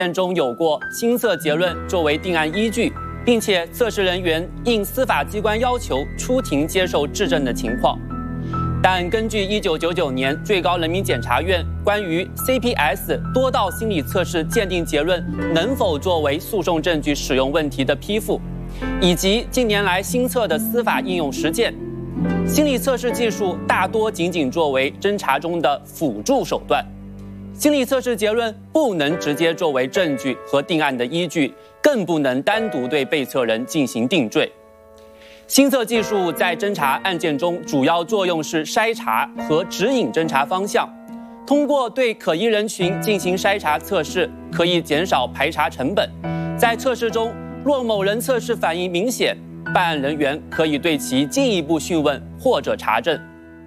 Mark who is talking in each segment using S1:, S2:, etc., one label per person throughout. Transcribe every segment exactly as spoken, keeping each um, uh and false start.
S1: 件中有过青色结论作为定案依据，并且测试人员应司法机关要求出庭接受质证的情况。但根据一九九九年最高人民检察院关于 C P S 多道心理测试鉴定结论能否作为诉讼证据使用问题的批复，以及近年来新测的司法应用实践，心理测试技术大多仅仅作为侦查中的辅助手段。心理测试结论不能直接作为证据和定案的依据，更不能单独对被测人进行定罪。心测技术在侦查案件中主要作用是筛查和指引侦查方向。通过对可疑人群进行筛查测试，可以减少排查成本。在测试中，若某人测试反应明显，办案人员可以对其进一步讯问或者查证。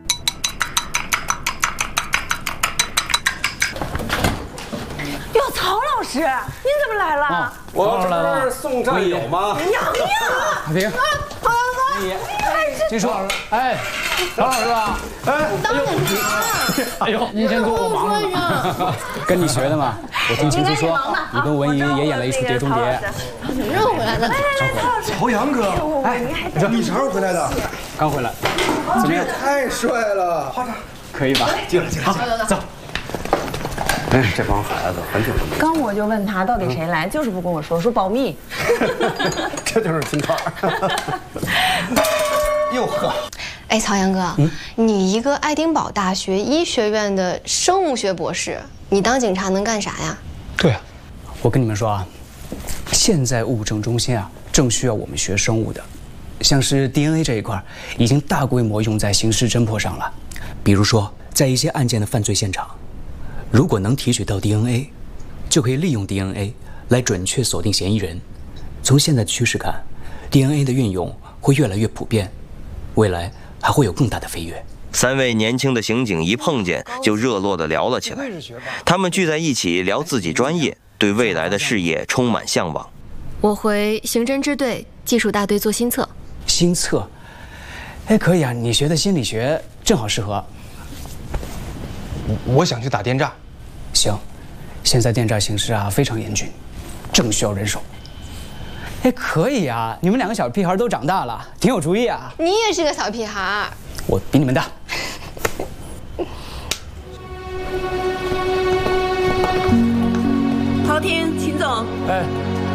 S2: 哟，曹老师，您怎么来了？
S3: 啊、我这不是送战友吗？
S2: 洋洋，
S3: 别，
S2: 曹阳哥，
S3: 金叔老师，哎，曹老师吧？哎，
S2: 当警察。
S3: 哎呦，您先做我忙呢。
S4: 跟你学的嘛。我听秦叔说，你跟文娱也演了一出《碟中谍》。
S2: 什么时候回来的？
S3: 曹阳哥，哎，你啥时候回来的？
S4: 刚回来。怎么样？
S3: 太帅了！
S4: 可以吧？
S3: 进来，进来，走走。哎，这帮孩子很久都没。
S2: 刚我就问他到底谁来，就是不跟我说，说保密。
S3: 这就是金川。哟呵。
S5: 哎，曹阳哥，嗯、你一个爱丁堡大学医学院的生物学博士，你当警察能干啥呀？
S4: 对啊，我跟你们说啊，现在物证中心啊，正需要我们学生物的，像是 D N A 这一块，已经大规模用在刑事侦破上了。比如说，在一些案件的犯罪现场，如果能提取到 D N A， 就可以利用 D N A 来准确锁定嫌疑人。从现在的趋势看 ，D N A 的运用会越来越普遍，未来还会有更大的飞跃。
S6: 三位年轻的刑警一碰见就热络地聊了起来，他们聚在一起聊自己专业，对未来的事业充满向往。
S5: 我回刑侦支队技术大队做新测。
S4: 新测，哎，可以啊，你学的心理学正好适合。
S3: 我想去打电诈。
S4: 行，现在电诈形势啊非常严峻，正需要人手。哎，可以啊，你们两个小屁孩都长大了，挺有主意啊。
S5: 你也是个小屁孩。
S4: 我比你们大。
S2: 好听，秦总。
S4: 哎。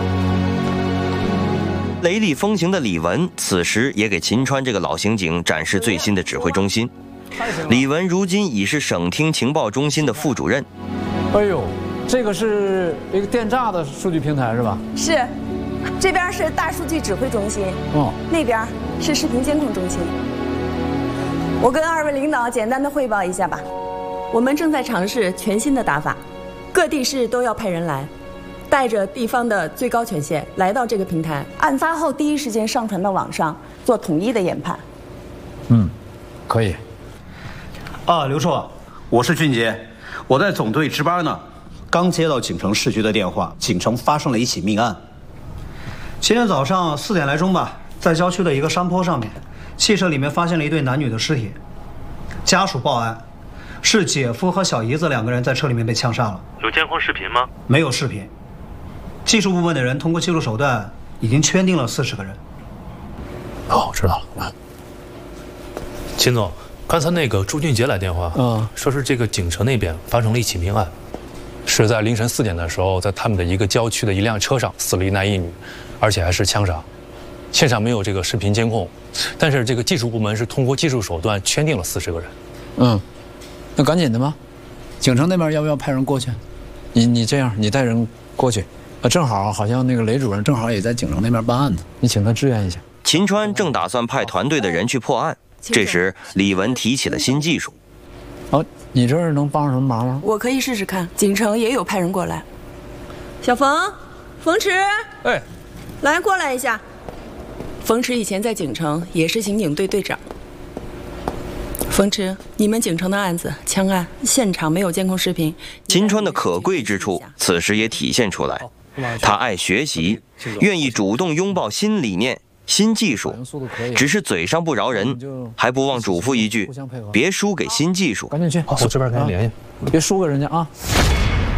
S6: 雷厉风行的李文此时也给秦川这个老刑警展示最新的指挥中心。李文如今已是省厅情报中心的副主任。
S7: 哎呦，这个是一个电诈的数据平台是吧？
S2: 是，这边是大数据指挥中心，哦，那边是视频监控中心。我跟二位领导简单的汇报一下吧。我们正在尝试全新的打法，各地市都要派人来，带着地方的最高权限来到这个平台，案发后第一时间上传到网上，做统一的研判。
S7: 嗯，可以。
S8: 啊，刘硕，我是俊杰，我在总队值班呢，刚接到锦城市局的电话，锦城发生了一起命案。今天早上四点来钟吧，在郊区的一个山坡上面，汽车里面发现了一对男女的尸体，家属报案，是姐夫和小姨子两个人在车里面被枪杀了。
S9: 有监控视频吗？
S8: 没有视频。技术部门的人通过技术手段已经圈定了四十个人。
S9: 哦，知道了。秦总。刚才那个朱俊杰来电话，嗯，说是这个景城那边发生了一起命案，是在凌晨四点的时候，在他们的一个郊区的一辆车上死了一男一女，而且还是枪杀。现场没有这个视频监控，但是这个技术部门是通过技术手段圈定了四十个人。
S7: 嗯，那赶紧的吗？景城那边要不要派人过去？你你这样，你带人过去，啊，正好好像那个雷主任正好也在景城那边办案呢，你请他支援一下。
S6: 秦川正打算派团队的人去破案。这时，李文提起了新技术。
S7: 哦，你这儿能帮上什么忙吗？
S2: 我可以试试看。景城也有派人过来。小冯，冯驰，
S9: 哎，
S2: 来过来一下。冯驰以前在景城也是刑警队队长。冯驰，你们景城的案子枪案现场没有监控视频。
S6: 秦川的可贵之处，此时也体现出来。他爱学习，愿意主动拥抱新理念。新技术，只是嘴上不饶人，还不忘嘱咐一句：别输给新技术。
S7: 赶紧去，
S9: 好，我这边跟你联系，
S7: 别输给人家啊。